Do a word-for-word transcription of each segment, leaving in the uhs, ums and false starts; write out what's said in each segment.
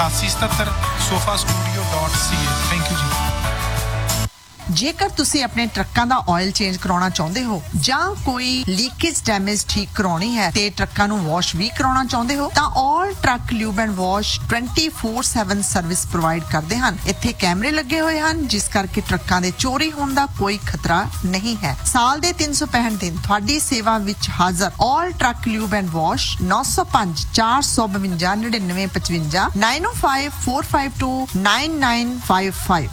अठासी सतहत्तर sofa studio dot C A. Thank you जी। ਜੇਕਰ ਤੁਸੀਂ ਆਪਣੇ ਟਰੱਕਾਂ ਦਾ ਆਇਲ ਚੇਂਜ ਕਰਾਉਣਾ ਚਾਹੁੰਦੇ ਹੋ ਜਾਂ ਕੋਈ ਲੀਕੇਜ ਡੈਮੇਜ ਠੀਕ ਕਰਾਉਣੀ ਹੈ ਤੇ ਟਰੱਕਾਂ ਨੂੰ ਵਾਸ਼ ਵੀ ਕਰਾਉਣਾ ਚਾਹੁੰਦੇ ਹੋ ਤਾਂ ਆਲ truck lube and wash twenty four seven service provide ਕਰਦੇ ਹਨ। ਇੱਥੇ ਕੈਮਰੇ ਲੱਗੇ ਹੋਏ ਹਨ ਜਿਸ ਕਰਕੇ ਟਰੱਕਾਂ ਦੇ ਚੋਰੀ ਹੋਣ ਦਾ ਕੋਈ ਖਤਰਾ ਨਹੀਂ ਹੈ। ਸਾਲ ਦੇ ਤਿੰਨ ਸੌ ਪੈਂਹਠ ਦਿਨ ਤੁਹਾਡੀ ਸੇਵਾ ਵਿੱਚ ਹਾਜ਼ਰ ਆਲ ਟਰੱਕ ਲਿਊਬ ਐਂਡ ਵਾਸ਼ ਨੌ ਸੌ ਪੰਜ ਚਾਰ ਸੌ ਬਵੰਜਾ ਨੜਿਨਵੇਂ ਪਚਵੰਜਾ nine O five four five to nine nine five five.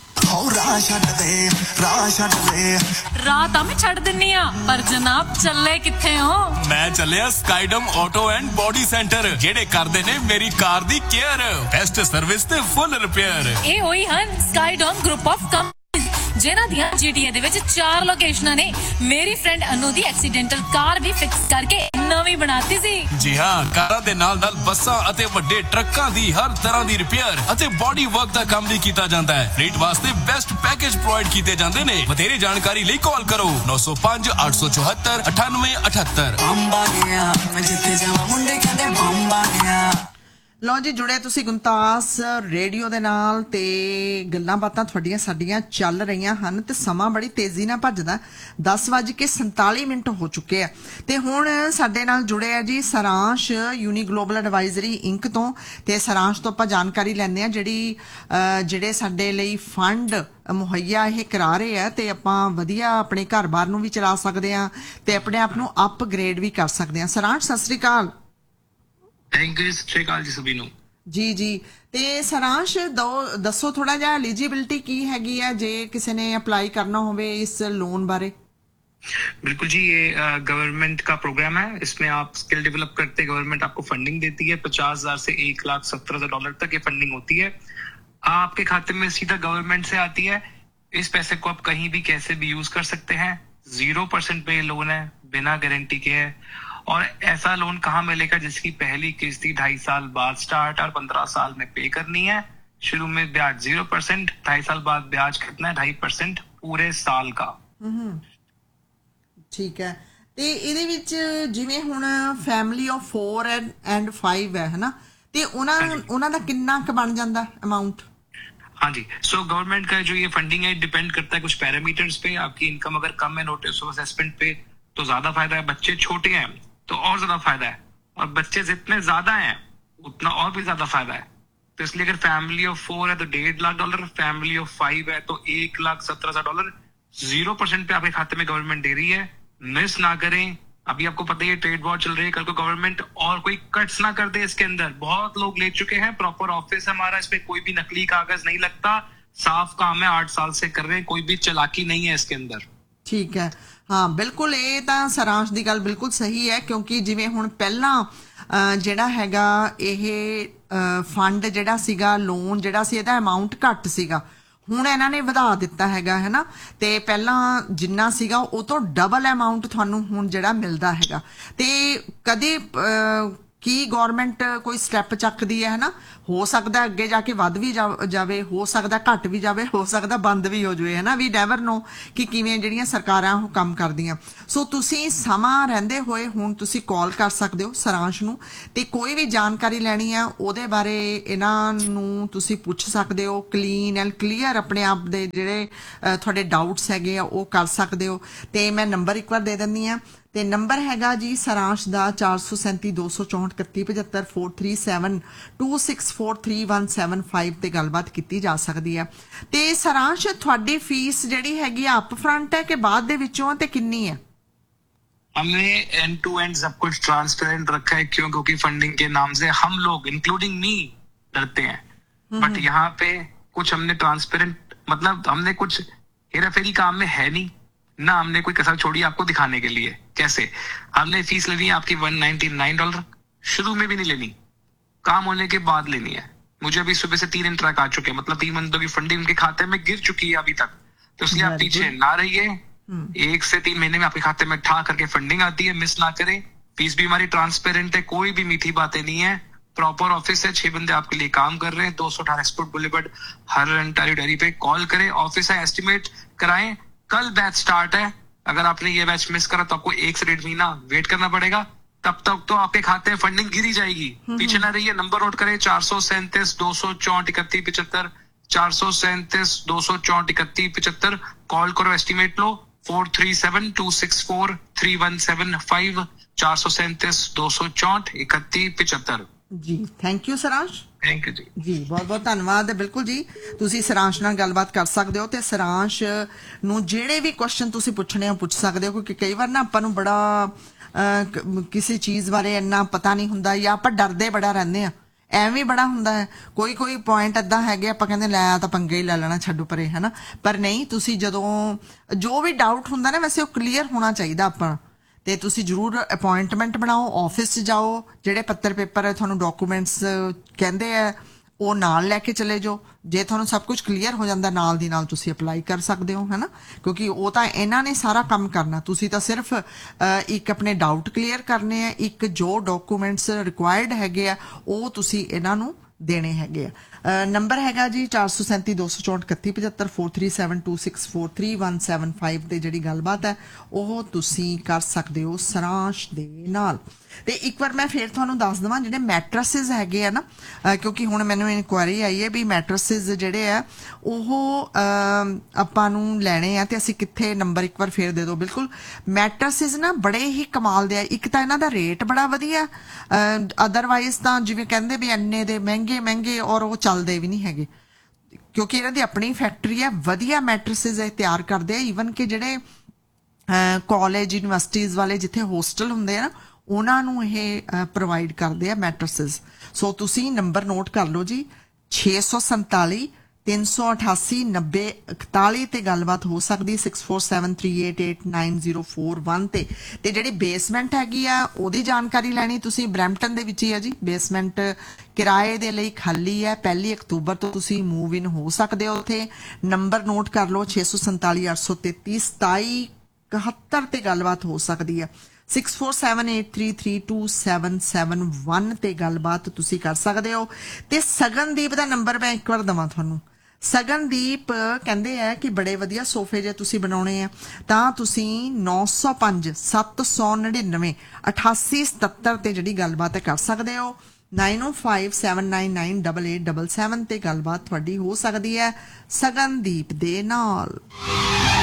ਰਾਹ ਤਾਂ ਮੈਂ ਛੱਡ ਦਿੰਨੀ ਆ ਪਰ ਜਨਾਬ ਚੱਲੇ ਕਿੱਥੇ ਹੋ? ਮੈਂ ਚੱਲਿਆ ਸਕਾਈਡਮ ਆਟੋ ਐਂਡ ਬੋਡੀ ਸੈਂਟਰ ਜਿਹੜੇ ਕਰਦੇ ਨੇ ਮੇਰੀ ਕਾਰ ਦੀ ਕੇਅਰ ਬੈਸਟ ਸਰਵਿਸ ਤੇ ਫੁੱਲ ਰਿਪੇਅਰ। ਇਹ ਹੋਈ ਹਨ ਸਕਾਈਡਮ ਗਰੁੱਪ ਆਫ ਕੰਪਨੀਆਂ ਜਿਨ੍ਹਾਂ ਦੀਆਂ ਜੀਟੀਏ ਦੇ ਵਿੱਚ ਚਾਰ ਲੋਕੇਸ਼ਨਾਂ ਨੇ। ਮੇਰੀ ਫਰੈਂਡ ਅਨੂ ਦੀ ਐਕਸੀਡੈਂਟਲ ਕਾਰ ਵੀ ਫਿਕਸ ਕਰਕੇ ਨਵੀਂ ਬਣਾਤੀ ਸੀ। ਜੀ ਹਾਂ, ਕਾਰਾਂ ਦੇ ਨਾਲ ਨਾਲ ਬੱਸਾਂ ਅਤੇ ਵੱਡੇ ਟਰੱਕਾਂ ਦੀ ਹਰ ਤਰ੍ਹਾਂ ਦੀ ਰਿਪੇਅਰ ਅਤੇ ਬੋਡੀ ਵਰਕ ਦਾ ਕੰਮ ਵੀ ਕੀਤਾ ਜਾਂਦਾ ਹੈ। ਰੇਟ ਵਾਸਤੇ ਬੈਸਟ ਪੈਕੇਜ ਪ੍ਰੋਵਾਈਡ ਕੀਤੇ ਜਾਂਦੇ ਨੇ। ਵਧੇਰੇ ਜਾਣਕਾਰੀ ਲਈ ਕਾਲ ਕਰੋ ਨੌ ਸੌ ਪੰਜ ਅੱਠ ਸੌ ਚੌਹੱਤਰ ਅਠਾਨਵੇਂ ਅਠੱਤਰ। ਲਓ ਜੀ, ਜੁੜੇ ਤੁਸੀਂ ਗੁੰਤਾਸ ਰੇਡੀਓ ਦੇ ਨਾਲ ਤੇ ਗੱਲਾਂ ਬਾਤਾਂ ਤੁਹਾਡੀਆਂ ਸਾਡੀਆਂ ਚੱਲ ਰਹੀਆਂ ਹਨ ਤੇ ਸਮਾਂ ਬੜੀ ਤੇਜ਼ੀ ਨਾਲ ਭੱਜਦਾ। ਦਸ ਵੱਜ ਕੇ ਸੰਤਾਲੀ ਮਿੰਟ ਹੋ ਚੁੱਕੇ ਆ ਤੇ ਹੁਣ ਸਾਡੇ ਨਾਲ ਜੁੜੇ ਆ ਜੀ ਸਾਰਾਂਸ਼ ਯੂਨੀ ਗਲੋਬਲ ਐਡਵਾਈਜ਼ਰੀ ਇੰਕ ਤੋਂ। ਤੇ ਸਾਰਾਂਸ਼ ਤੋਂ ਆਪਾਂ ਜਾਣਕਾਰੀ ਲੈਂਦੇ ਆ ਜਿਹੜੀ ਜਿਹੜੇ ਸਾਡੇ ਲਈ ਫੰਡ ਮੁਹੱਈਆ ਇਹ ਕਰਾ ਰਹੇ ਆ ਤੇ ਆਪਾਂ ਵਧੀਆ ਆਪਣੇ ਘਰ-ਬਾਰ ਨੂੰ ਵੀ ਚਲਾ ਸਕਦੇ ਆ ਤੇ ਆਪਣੇ ਆਪ ਨੂੰ ਅਪਗ੍ਰੇਡ ਵੀ ਕਰ ਸਕਦੇ ਆ। ਸਾਰਾਂਸ਼, ਸਤਿ ਸ੍ਰੀ ਅਕਾਲ। ਥੈਂਕ ਯੂ, ਸਤਿ ਸ਼੍ਰੀ ਅਕਾਲ ਜੀ ਸਭੀ ਨੂੰ। ਜੀ ਜੀ, ਤੇ ਸਾਰਾਂਸ਼ ਦੋ ਦੱਸੋ ਥੋੜਾ ਜਿਹਾ ਐਲੀਜੀबिलिटी ਕੀ हैगी है जे किसी ने अप्लाई करना होवे इस लोन बारे? बिल्कुल जी, ये गवर्नमेंट का प्रोग्राम है। इसमें आप स्किल डेवलप करते गवर्नमेंट आपको फंडिंग देती है। पचास हजार से एक लाख सत्तर हजार डॉलर तक ये फंडिंग होती है। आपके खाते में सीधा गवर्नमेंट से आती है। इस पैसे को आप कहीं भी कैसे भी यूज कर सकते हैं। जीरो परसेंट पे लोन है, बिना गारंटी के है। और ऐसा लोन कहाँ मिलेगा जिसकी पहली किस्ती ढाई साल बाद स्टार्ट और पंद्रह साल में पे करनी है। शुरू में ब्याज जीरो परसेंट, ढाई साल बाद ब्याज कितना है? ढाई परसेंट पूरे साल का। ठीक है। ਤੇ ਇਹਦੇ ਵਿੱਚ ਜਿਵੇਂ ਹੁਣ family of four and five है है ना, ਤੇ ਉਹਨਾਂ ਉਹਨਾਂ ਦਾ ਕਿੰਨਾ ਕ ਬਣ ਜਾਂਦਾ ਅਮਾਉਂਟ? हाँ जी, सो गवर्नमेंट का जो ये फंडिंग है डिपेंड करता है कुछ पैरामीटर्स पे। आपकी इनकम अगर कम है नोटिस ऑफ असेसमेंट पे तो ज्यादा फायदा है। बच्चे छोटे हैं तो और ज्यादा फायदा है, और बच्चे जितने ज्यादा हैं उतना और भी ज्यादा फायदा है। तो इसलिए अगर फैमिली ऑफ फोर है तो डेढ़ lakh dollar, family of five है तो एक लाख सत्तर हजार डॉलर जीरो परसेंट पे आपके खाते में गवर्नमेंट दे रही है। मिस ना करें। अभी आपको पता है ट्रेड वॉर चल रही है, कल को गवर्नमेंट और कोई कट्स ना कर दे इसके अंदर। बहुत लोग ले चुके हैं। प्रॉपर ऑफिस है हमारा, इसमें कोई भी नकली कागज नहीं लगता। साफ काम है, आठ साल से कर रहे हैं, कोई भी चालाकी नहीं है इसके अंदर। ठीक है, हाँ बिल्कुल, ਇਹ ਤਾਂ ਸਾਰਾਂਸ਼ ਦੀ ਗੱਲ ਬਿਲਕੁਲ ਸਹੀ ਹੈ ਕਿਉਂਕਿ ਜਿਵੇਂ ਹੁਣ ਪਹਿਲਾਂ ਜਿਹੜਾ ਹੈਗਾ ਇਹ ਫੰਡ ਜਿਹੜਾ ਸੀਗਾ ਲੋਨ ਜਿਹੜਾ ਸੀ ਇਹਦਾ ਅਮਾਉਂਟ ਘੱਟ ਸੀਗਾ, ਹੁਣ ਇਹਨਾਂ ਨੇ ਵਧਾ ਦਿੱਤਾ ਹੈਗਾ ਹੈ ਨਾ। ਤੇ ਪਹਿਲਾਂ ਜਿੰਨਾ ਸੀਗਾ ਉਹ ਤੋਂ ਡਬਲ ਅਮਾਉਂਟ ਤੁਹਾਨੂੰ ਹੁਣ ਜਿਹੜਾ ਮਿਲਦਾ ਹੈਗਾ। ਤੇ ਕਦੇ ਕੀ ਗਵਰਨਮੈਂਟ ਕੋਈ ਸਟੈਪ ਚੱਕਦੀ ਹੈ ਨਾ, ਹੋ ਸਕਦਾ ਅੱਗੇ ਜਾ ਕੇ ਵੱਧ ਵੀ ਜਾਵੇ, ਹੋ ਸਕਦਾ ਘੱਟ ਵੀ ਜਾਵੇ, ਹੋ ਸਕਦਾ ਬੰਦ ਵੀ ਹੋ ਜਾਵੇ ਹੈ ਨਾ। ਵੀ ਨੈਵਰ ਨੋ ਕਿ ਕਿਵੇਂ ਜਿਹੜੀਆਂ ਸਰਕਾਰਾਂ ਉਹ ਕੰਮ ਕਰਦੀਆਂ। ਸੋ ਤੁਸੀਂ ਸਮਾਂ ਰਹਿੰਦੇ ਹੋਏ ਹੁਣ ਤੁਸੀਂ ਕਾਲ ਕਰ ਸਕਦੇ ਹੋ ਸਾਰਾਂਸ਼ ਨੂੰ ਤੇ ਕੋਈ ਵੀ ਜਾਣਕਾਰੀ ਲੈਣੀ ਆ ਉਹਦੇ ਬਾਰੇ ਇਹਨਾਂ ਨੂੰ ਤੁਸੀਂ ਪੁੱਛ ਸਕਦੇ ਹੋ। ਕਲੀਨ ਐਂਡ ਕਲੀਅਰ ਆਪਣੇ ਆਪ ਦੇ ਜਿਹੜੇ ਤੁਹਾਡੇ ਡਾਊਟਸ ਹੈਗੇ ਆ ਉਹ ਕਰ ਸਕਦੇ ਹੋ। ਤੇ ਮੈਂ ਨੰਬਰ ਇੱਕ ਵਾਰ ਦੇ ਦਿੰਦੀ ਆ ਤੇ ਨੰਬਰ ਹੈਗਾ ਜੀ ਸਾਰਾਂਸ਼ ਦਾ ਚਾਰ ਸੌ ਸੈਂਤੀ ਦੋ ਸੌ ਚੌਂਹਠ ਇਕੱਤੀ ਪਝੱਤਰ four three seven two six four three one seven five ਤੇ ਗੱਲਬਾਤ ਕੀਤੀ ਜਾ ਸਕਦੀ ਹੈ। ਤੇ ਸਾਰਾਂਸ਼ ਤੁਹਾਡੀ ਫੀਸ ਜਿਹੜੀ ਹੈਗੀ ਆ ਅਪ ਫਰੰਟ ਹੈ ਕਿ ਬਾਅਦ ਦੇ ਵਿੱਚੋਂ ਤੇ ਕਿੰਨੀ ਹੈ? हमने एंड टू एंड सब कुछ ट्रांसपेरेंट रखा है। क्यों? क्योंकि फंडिंग के नाम से हम लोग इंक्लूडिंग मी डरते हैं, बट यहाँ पे कुछ हमने ट्रांसपेरेंट मतलब हमने कुछ हेरा फेरी काम में है नहीं ना, हमने कोई कसर छोड़ी आपको दिखाने के लिए। कैसे? हमने फीस लेनी है आपकी वन नाइनटी नाइन डॉलर, शुरू में भी नहीं लेनी, काम होने के बाद लेनी है। मुझे अभी सुबह से तीन इंट्रैक आ चुके हैं, मतलब तीन मंथों की फंडिंग उनके खाते में गिर चुकी है अभी तक। तो इसलिए आप पीछे ना रहिए। एक से तीन महीने में आपके खाते में ठा करके फंडिंग आती है, मिस ना करें। फीस भी हमारी ट्रांसपेरेंट है, कोई भी मीठी बातें नहीं है। प्रॉपर ऑफिस है, छह बंदे आपके लिए काम कर रहे हैं। दो सौ अठारह एक्सपोर्ट बुलेवर्ड हर अंटारियो डेयरी पे कॉल करें। ऑफिस है, एस्टिमेट कराएं। कल बैच स्टार्ट है। अगर आपने ये बैच मिस करा तो आपको एक से डेढ़ महीना वेट करना पड़ेगा। तब तक तो आपके खाते में फंडिंग गिरी जाएगी। पीछे ना रहिए, नंबर नोट करें चार सौ सैंतीस दो सौ चौंठ इकतीस पिछहत्तर, चार सौ सैंतीस दो सौ चौंठ इकतीस पिछहत्तर। कॉल करो, estimate low four three seven to six four three one seven five, चार सौ सैंतीस दो सौ चौंठ इकतीस पिछहत्तर। जी thank you Saransh. Thank you जी ਜੀ ਬਹੁਤ ਬਹੁਤ ਧੰਨਵਾਦ ਹੈ। ਬਿਲਕੁਲ ਜੀ ਤੁਸੀਂ ਸਰਾਂਸ਼ ਨਾਲ ਗੱਲਬਾਤ ਕਰ ਸਕਦੇ ਹੋ ਤੇ ਸਰਾਂਸ਼ ਨੂੰ ਜਿਹੜੇ ਵੀ ਕੁਐਸਚਨ ਤੁਸੀਂ ਪੁੱਛਣੇ ਆ ਪੁੱਛ ਸਕਦੇ ਹੋ, ਕਿਉਂਕਿ ਕਈ ਵਾਰ ਨਾ ਆਪਾਂ ਨੂੰ ਬੜਾ ਕਿਸੇ ਚੀਜ਼ ਬਾਰੇ ਇੰਨਾ ਪਤਾ ਨਹੀਂ ਹੁੰਦਾ ਜਾਂ ਆਪਾਂ ਡਰਦੇ ਬੜਾ ਰਹਿੰਦੇ ਆ, ਐਵੇਂ ਬੜਾ ਹੁੰਦਾ ਹੈ। ਕੋਈ ਕੋਈ ਪੁਆਇੰਟ ਏਦਾਂ ਹੈਗੇ ਆਪਾਂ ਕਹਿੰਦੇ ਲੈ ਤਾਂ ਪੰਗੇ ਹੀ ਲੈ ਲੈਣਾ, ਛੱਡੋ ਪਰੇ, ਹੈ ਨਾ। ਪਰ ਨਹੀਂ, ਤੁਸੀਂ ਜਦੋਂ ਜੋ ਵੀ ਡਾਊਟ ਹੁੰਦਾ ਨਾ ਵੈਸੇ ਉਹ ਕਲੀਅਰ ਹੋਣਾ ਚਾਹੀਦਾ ਆਪਾਂ, ਤੇ ਤੁਸੀਂ ਜ਼ਰੂਰ ਅਪਾਇੰਟਮੈਂਟ ਬਣਾਓ, ਆਫਿਸ 'ਚ ਜਾਓ, ਜਿਹੜੇ ਪੱਤਰ ਪੇਪਰ ਤੁਹਾਨੂੰ ਡਾਕੂਮੈਂਟਸ ਕਹਿੰਦੇ ਆ ਉਹ ਨਾਲ ਲੈ ਕੇ ਚਲੇ ਜਾਓ। ਜੇ ਤੁਹਾਨੂੰ ਸਭ ਕੁਝ ਕਲੀਅਰ ਹੋ ਜਾਂਦਾ ਨਾਲ ਦੀ ਨਾਲ ਤੁਸੀਂ ਅਪਲਾਈ ਕਰ ਸਕਦੇ ਹੋ, ਹੈ ਨਾ, ਕਿਉਂਕਿ ਉਹ ਤਾਂ ਇਹਨਾਂ ਨੇ ਸਾਰਾ ਕੰਮ ਕਰਨਾ, ਤੁਸੀਂ ਤਾਂ ਸਿਰਫ ਇੱਕ ਆਪਣੇ ਡਾਊਟ ਕਲੀਅਰ ਕਰਨੇ ਆ, ਇੱਕ ਜੋ ਡਾਕੂਮੈਂਟਸ ਰਿਕੁਆਇਰਡ ਹੈਗੇ ਆ ਉਹ ਤੁਸੀਂ ਇਹਨਾਂ ਨੂੰ ਦੇਣੇ ਹੈਗੇ ਆ। ਨੰਬਰ ਹੈਗਾ ਜੀ ਚਾਰ ਸੌ ਸੈਂਤੀ ਦੋ ਸੌ ਚੌਂਹਠ ਇਕੱਤੀ ਪਝੱਤਰ four three seven two six four three one seven five ਤੇ ਜਿਹੜੀ ਗੱਲਬਾਤ ਹੈ ਉਹ ਤੁਸੀਂ ਕਰ ਸਕਦੇ ਹੋ ਸਰਾਂਸ਼ ਦੇ ਨਾਲ। ਤੇ ਇੱਕ ਵਾਰ ਮੈਂ ਫੇਰ ਤੁਹਾਨੂੰ ਦੱਸ ਦੇਵਾਂ ਜਿਹੜੇ ਮੈਟਰਸਿਸ ਹੈਗੇ ਆ ਨਾ, ਕਿਉਂਕਿ ਹੁਣ ਮੈਨੂੰ ਇਨਕੁਆਇਰੀ ਆਈ ਹੈ ਵੀ ਮੈਟਰਸਿਸ ਜਿਹੜੇ ਆ ਉਹ ਆਪਾਂ ਨੂੰ ਲੈਣੇ ਆ ਤੇ ਅਸੀਂ ਕਿੱਥੇ, ਨੰਬਰ ਇੱਕ ਵਾਰ ਫੇਰ ਦੇ ਦਿਓ। ਬਿਲਕੁਲ ਮੈਟਰਸਿਸ ਨਾ ਬੜੇ ਹੀ ਕਮਾਲ ਦੇ ਆ। ਇੱਕ ਤਾਂ ਇਹਨਾਂ ਦਾ ਰੇਟ ਬੜਾ ਵਧੀਆ, ਅਦਰਵਾਈਜ਼ ਤਾਂ ਜਿਵੇਂ ਕਹਿੰਦੇ ਵੀ ਇੰਨੇ ਦੇ ਮਹਿੰਗੇ ਮਹਿੰਗੇ ਔਰ ਉਹ ਚੱਲਦੇ ਵੀ ਨਹੀਂ ਹੈਗੇ, ਕਿਉਂਕਿ ਇਹਨਾਂ ਦੀ ਆਪਣੀ ਫੈਕਟਰੀ ਹੈ। ਵਧੀਆ ਮੈਟਰਸਿਸ ਇਹ ਤਿਆਰ ਕਰਦੇ ਆ। ਈਵਨ ਕਿ ਜਿਹੜੇ ਕਾਲਜ ਯੂਨੀਵਰਸਿਟੀਜ਼ ਵਾਲੇ ਜਿੱਥੇ ਹੋਸਟਲ ਹੁੰਦੇ ਆ ਨਾ ਉਹਨਾਂ ਨੂੰ ਇਹ ਪ੍ਰੋਵਾਈਡ ਕਰਦੇ ਆ ਮੈਟਰਸਿਸ। ਸੋ ਤੁਸੀਂ ਨੰਬਰ ਨੋਟ ਕਰ ਲਓ ਜੀ, ਛੇ ਸੌ ਸੰਤਾਲੀ ਤਿੰਨ ਸੌ ਅਠਾਸੀ ਨੱਬੇ ਇਕਤਾਲੀ ਤੇ ਗੱਲਬਾਤ ਹੋ ਸਕਦੀ, six four seven three eight eight nine zero four one ਤੇ। ਤੇ ਜਿਹੜੀ ਬੇਸਮੈਂਟ ਹੈਗੀ ਆ ਉਹਦੀ ਜਾਣਕਾਰੀ ਲੈਣੀ ਤੁਸੀਂ, ਬਰੈਂਪਟਨ ਦੇ ਵਿੱਚ ਹੀ ਆ ਜੀ। ਬੇਸਮੈਂਟ ਕਿਰਾਏ ਦੇ ਲਈ ਖਾਲੀ ਹੈ, ਪਹਿਲੀ ਅਕਤੂਬਰ ਤੋਂ ਤੁਸੀਂ ਮੂਵ ਇਨ ਹੋ ਸਕਦੇ ਹੋ ਉੱਥੇ। ਨੰਬਰ ਨੋਟ ਕਰ ਲਓ ਛੇ ਸੌ ਸੰਤਾਲੀ ਅੱਠ ਸੌ ਤੇਤੀ ਸਤਾਈ ਇਕਹੱਤਰ ਤੇ ਗੱਲਬਾਤ ਹੋ ਸਕਦੀ ਹੈ। Six four seven eight three three two seven seven one ਤੇ ਗੱਲਬਾਤ ਤੁਸੀਂ ਕਰ ਸਕਦੇ ਹੋ। ਤੇ ਸਗਨਦੀਪ ਦਾ ਨੰਬਰ ਮੈਂ ਇੱਕ ਵਾਰ ਦੇਵਾਂ ਤੁਹਾਨੂੰ। ਸਗਨਦੀਪ ਕਹਿੰਦੇ ਆ ਕਿ ਬੜੇ ਵਧੀਆ ਸੋਫੇ ਜੇ ਤੁਸੀਂ ਬਣਾਉਣੇ ਆ ਤਾਂ ਤੁਸੀਂ ਨੌ ਸੌ ਪੰਜ ਸੱਤ ਸੌ ਨੜਿਨਵੇਂ ਅਠਾਸੀ ਸਤੱਤਰ ਤੇ ਜਿਹੜੀ ਗੱਲਬਾਤ ਕਰ ਸਕਦੇ ਹੋ। ਨਾਈਨ ਓ five seven nine nine double eight double seven ਤੇ ਗੱਲਬਾਤ ਤੁਹਾਡੀ ਹੋ ਸਕਦੀ ਹੈ ਸਗਨਦੀਪ ਦੇ ਨਾਲ।